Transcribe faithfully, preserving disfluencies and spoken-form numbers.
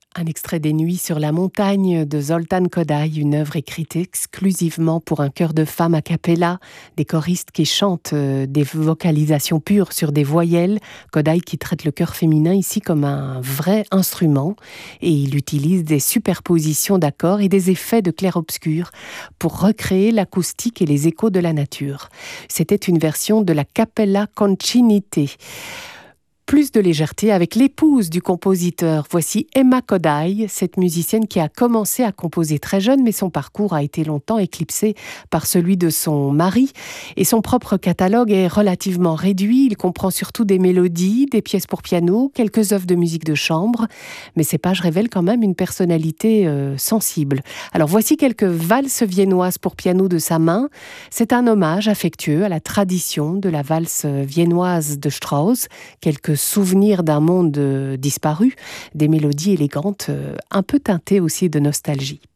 Un extrait des Nuits sur la montagne de Zoltán Kodály, une œuvre écrite exclusivement pour un chœur de femmes a cappella, des choristes qui chantent euh, des vocalisations pures sur des voyelles. Kodály qui traite le chœur féminin ici comme un vrai instrument et il utilise des superpositions d'accords et des effets de clair-obscur pour recréer l'acoustique et les échos de la nature. C'était une version de la Cappella Concinite. Plus de légèreté avec l'épouse du compositeur. Voici Emma Kodály, cette musicienne qui a commencé à composer très jeune, mais son parcours a été longtemps éclipsé par celui de son mari. Et son propre catalogue est relativement réduit. Il comprend surtout des mélodies, des pièces pour piano, quelques œuvres de musique de chambre. Mais ces pages révèlent quand même une personnalité euh, sensible. Alors voici quelques valses viennoises pour piano de sa main. C'est un hommage affectueux à la tradition de la valse viennoise de Strauss. Quelques souvenirs d'un monde disparu, des mélodies élégantes, un peu teintées aussi de nostalgie.